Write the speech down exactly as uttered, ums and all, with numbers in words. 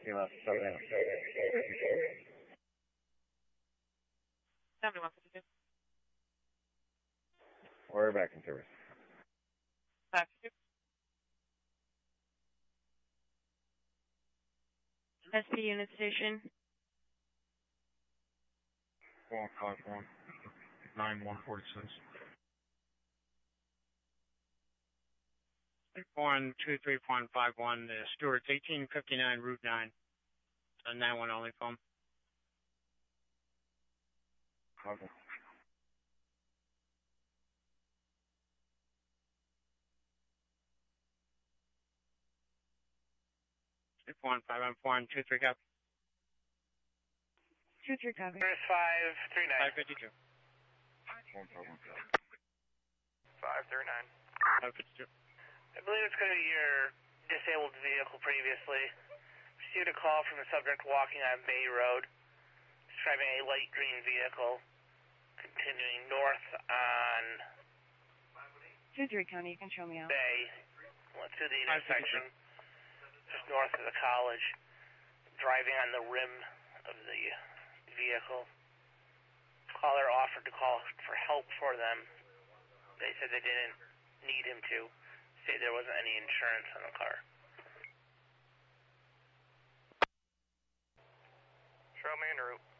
You must slow down. seventy-one fifty-two. We're back in service. five two. S P unit station. four five one, nine one four six. One two three point five one. Uh, Stewart's eighteen fifty nine Route nine. A nine one only phone. Okay. One five one four one two three copy. Two three copy. Here's five three nine. Five fifty two. One five one. Five three nine. Five fifty two. I believe it's going to be your disabled vehicle previously. Received a call from a subject walking on Bay Road. He's driving a light green vehicle, continuing north on Two three county. You can show me out. Bay. Went through the intersection just north of the college, driving on the rim of the vehicle. Caller offered to call for help for them. They said they didn't need him to. Say there wasn't any insurance on the car. Show me en route.